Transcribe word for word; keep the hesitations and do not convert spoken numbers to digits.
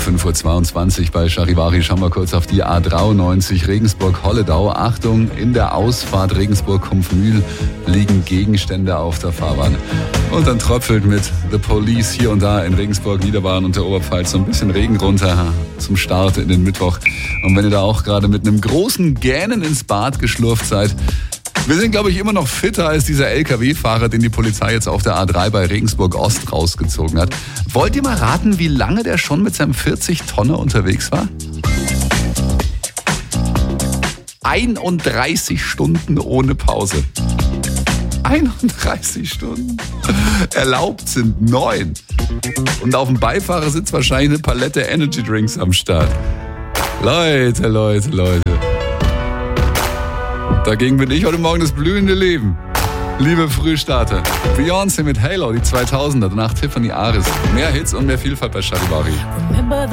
fünf Uhr zweiundzwanzig bei Charivari. Schauen wir kurz auf die A dreiundneunzig Regensburg-Holledau. Achtung, in der Ausfahrt Regensburg-Kumpfmühl liegen Gegenstände auf der Fahrbahn. Und dann tröpfelt mit The Police hier und da in Regensburg, Niederbayern und der Oberpfalz so ein bisschen Regen runter zum Start in den Mittwoch. Und wenn ihr da auch gerade mit einem großen Gähnen ins Bad geschlurft seid, wir sind, glaube ich, immer noch fitter als dieser L K W-Fahrer, den die Polizei jetzt auf der A drei bei Regensburg-Ost rausgezogen hat. Wollt ihr mal raten, wie lange der schon mit seinem vierzig Tonner unterwegs war? einunddreißig Stunden ohne Pause. einunddreißig Stunden. Erlaubt sind neun. Und auf dem Beifahrersitz wahrscheinlich eine Palette Energy Drinks am Start. Leute, Leute, Leute. Dagegen bin ich heute Morgen das blühende Leben. Liebe Frühstarter. Beyoncé mit Halo, die zweitausender. Danach Tiffany Aris. Mehr Hits und mehr Vielfalt bei Charivari.